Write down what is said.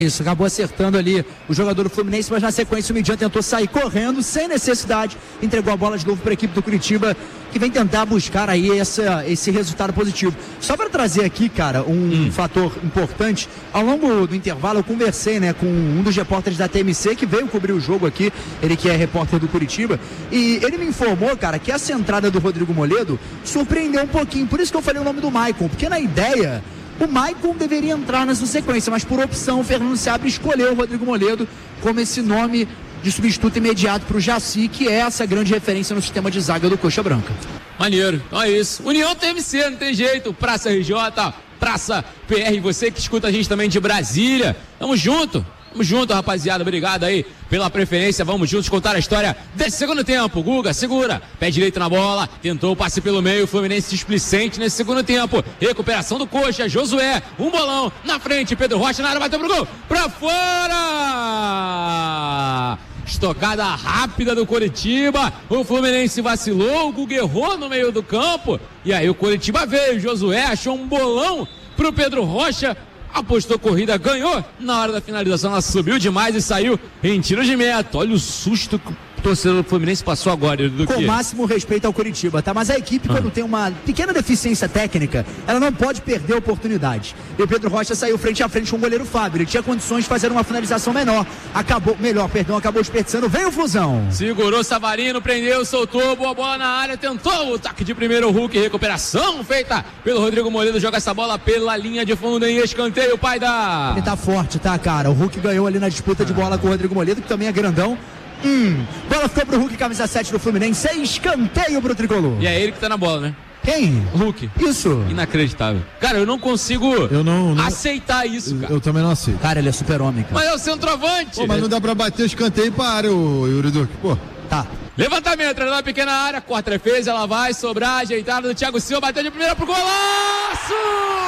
Isso, acabou acertando ali o jogador do Fluminense, mas na sequência o Midian tentou sair correndo, sem necessidade, entregou a bola de novo para a equipe do Curitiba, que vem tentar buscar aí esse resultado positivo. Só para trazer aqui, cara, um fator importante, ao longo do intervalo eu conversei, né, com um dos repórteres da TMC que veio cobrir o jogo aqui, ele que é repórter do Curitiba, e ele me informou, cara, que essa entrada do Rodrigo Moledo surpreendeu um pouquinho, por isso que eu falei o nome do Maicon, porque na ideia o Maicon deveria entrar nessa sequência, mas por opção o Fernando Seabra escolheu o Rodrigo Moledo como esse nome de substituto imediato para o Jaci, que é essa grande referência no sistema de zaga do Coxa Branca. Maneiro, então é isso. União TMC, não tem jeito. Praça RJ, Praça PR, você que escuta a gente também de Brasília. Tamo junto, rapaziada. Obrigado aí pela preferência. Vamos juntos contar a história desse segundo tempo. Guga, segura, pé direito na bola, tentou o passe pelo meio, Fluminense displicente nesse segundo tempo. Recuperação do Coxa, Josué, um bolão na frente, Pedro Rocha na área, bateu pro gol, pra fora! Estocada rápida do Coritiba, o Fluminense vacilou, o Guga errou no meio do campo, e aí o Coritiba veio, Josué achou um bolão pro Pedro Rocha, apostou corrida, ganhou, na hora da finalização ela subiu demais e saiu em tiro de meta. Olha o susto que o torcedor do Fluminense passou agora. Com o máximo respeito ao Curitiba, tá? Mas a equipe, quando tem uma pequena deficiência técnica, ela não pode perder a oportunidade. E o Pedro Rocha saiu frente a frente com o goleiro Fábio. Ele tinha condições de fazer uma finalização acabou desperdiçando. Veio o Fusão. Segurou Savarino, prendeu, soltou, boa bola na área, tentou o taque de primeiro, o Hulk, recuperação feita pelo Rodrigo Moledo, joga essa bola pela linha de fundo em escanteio, pai da... Ele tá forte, tá, cara? O Hulk ganhou ali na disputa de bola com o Rodrigo Moledo, que também é grandão. Bola ficou pro Hulk, camisa 7 do Fluminense, escanteio pro Tricolor. E é ele que tá na bola, né? Quem? Hulk. Isso. Inacreditável. Cara, eu não consigo aceitar isso, cara. Eu também não aceito. Cara, ele é super-homem, cara. Mas é o centroavante. Pô, mas não dá pra bater o escanteio pra área, o Yuri Duque. Pô. Tá. Levantamento, entrou na pequena área, corta a defesa, ela vai sobrar, ajeitada do Thiago Silva, bateu de primeira pro golaço!